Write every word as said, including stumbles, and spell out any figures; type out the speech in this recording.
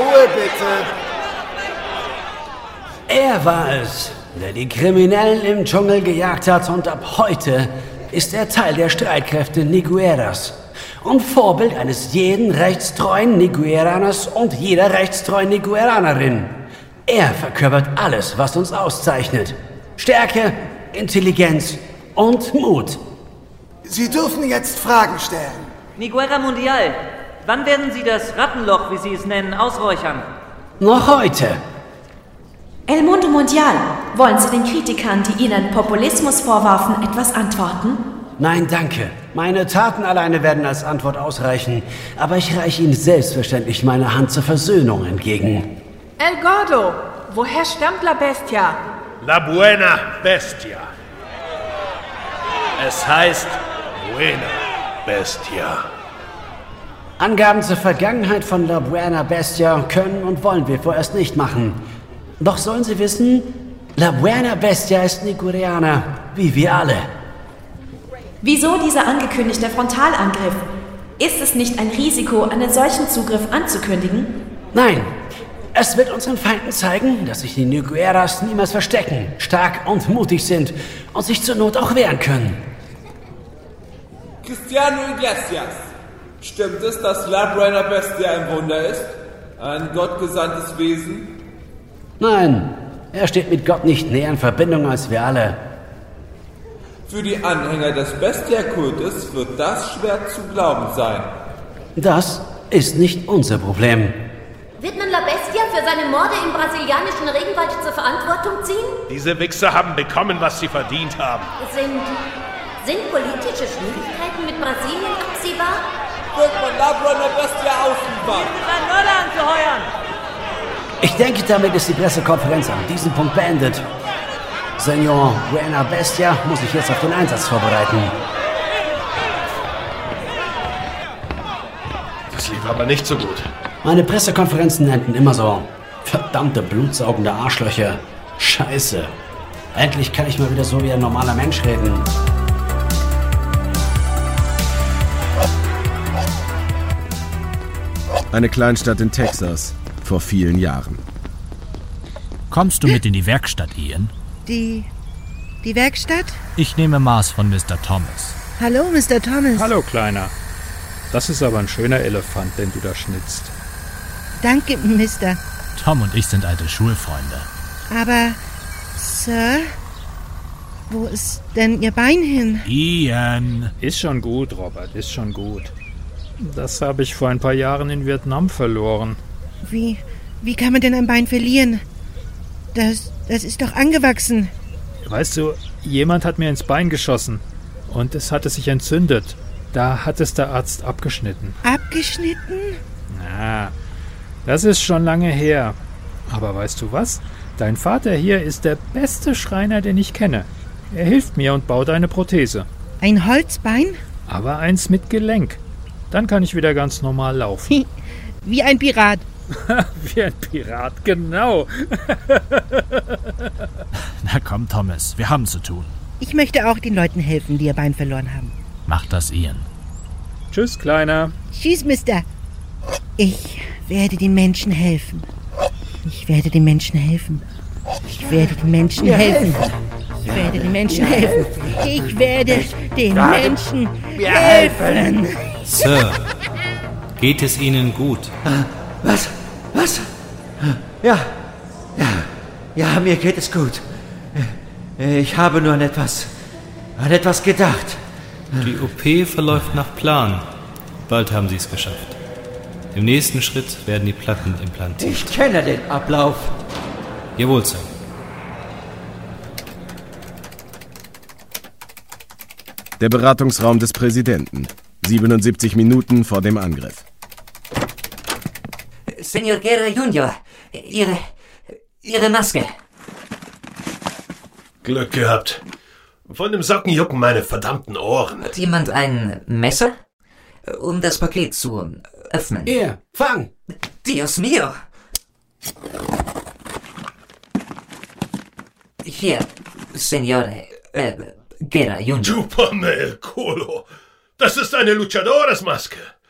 Ruhe bitte. Er war es, der die Kriminellen im Dschungel gejagt hat, und ab heute ist er Teil der Streitkräfte Nigueras und Vorbild eines jeden rechtstreuen Nigueraners und jeder rechtstreuen Nigueranerin. Er verkörpert alles, was uns auszeichnet. Stärke, Intelligenz und Mut. Sie dürfen jetzt Fragen stellen. Niguera Mundial, wann werden Sie das Rattenloch, wie Sie es nennen, ausräuchern? Noch heute. El Mundo Mundial, wollen Sie den Kritikern, die Ihnen Populismus vorwarfen, etwas antworten? Nein, danke. Meine Taten alleine werden als Antwort ausreichen, aber ich reiche Ihnen selbstverständlich meine Hand zur Versöhnung entgegen. El Gordo, woher stammt La Bestia? La Buena Bestia. Es heißt Buena Bestia. Angaben zur Vergangenheit von La Buena Bestia können und wollen wir vorerst nicht machen. Doch sollen Sie wissen, La Buena Bestia ist Nigueraner, wie wir alle. Wieso dieser angekündigte Frontalangriff? Ist es nicht ein Risiko, einen solchen Zugriff anzukündigen? Nein, es wird unseren Feinden zeigen, dass sich die Nigueras niemals verstecken, stark und mutig sind und sich zur Not auch wehren können. Cristiano Iglesias, stimmt es, dass La Buena Bestia ein Wunder ist? Ein gottgesandtes Wesen? Nein, er steht mit Gott nicht näher in Verbindung als wir alle. Für die Anhänger des Bestia-Kultes wird das schwer zu glauben sein. Das ist nicht unser Problem. Wird man La Bestia für seine Morde im brasilianischen Regenwald zur Verantwortung ziehen? Diese Wichser haben bekommen, was sie verdient haben. Sind, sind politische Schwierigkeiten mit Brasilien absehbar? Wird man La Buena Bestia ausliefern? Sein Mörder anzuheuern! Ich denke, damit ist die Pressekonferenz an diesem Punkt beendet. Senor Buena Bestia muss sich jetzt auf den Einsatz vorbereiten. Das lief aber nicht so gut. Meine Pressekonferenzen enden immer so. Verdammte blutsaugende Arschlöcher. Scheiße. Endlich kann ich mal wieder so wie ein normaler Mensch reden. Eine Kleinstadt in Texas. Vor vielen Jahren. Kommst du mit in die Werkstatt, Ian? Die... die Werkstatt? Ich nehme Maß von Mister Thomas. Hallo, Mister Thomas. Hallo, Kleiner. Das ist aber ein schöner Elefant, den du da schnitzt. Danke, Mister. Tom und ich sind alte Schulfreunde. Aber, Sir, wo ist denn Ihr Bein hin? Ian! Ist schon gut, Robert, ist schon gut. Das habe ich vor ein paar Jahren in Vietnam verloren. Wie, wie kann man denn ein Bein verlieren? Das, das ist doch angewachsen. Weißt du, jemand hat mir ins Bein geschossen und es hatte sich entzündet. Da hat es der Arzt abgeschnitten. Abgeschnitten? Na, das ist schon lange her. Aber weißt du was? Dein Vater hier ist der beste Schreiner, den ich kenne. Er hilft mir und baut eine Prothese. Ein Holzbein? Aber eins mit Gelenk. Dann kann ich wieder ganz normal laufen. Wie ein Pirat. Wie ein Pirat, genau. Na komm, Thomas, wir haben zu tun. Ich möchte auch den Leuten helfen, die ihr Bein verloren haben. Mach das, Ian. Tschüss, Kleiner. Tschüss, Mister. Ich werde den Menschen helfen. Ich werde den Menschen helfen. Ich werde den Menschen helfen. Ich werde den Menschen helfen. Ich werde den Menschen helfen. Sir, geht es Ihnen gut? Was? Was? Ja, ja, ja, mir geht es gut. Ich habe nur an etwas, an etwas gedacht. Die O P verläuft nach Plan. Bald haben Sie es geschafft. Im nächsten Schritt werden die Platten implantiert. Ich kenne den Ablauf. Jawohl, Sir. Der Beratungsraum des Präsidenten. siebenundsiebzig Minuten vor dem Angriff. Senor Guerra Junior, Ihre... Ihre Maske. Glück gehabt. Von dem Socken jucken meine verdammten Ohren. Hat jemand ein Messer? Um das Paket zu öffnen. Hier, fang! Dios mio! Hier, Senor äh, Guerra Junior. Chupame el culo. Das ist eine Luchadores-Maske.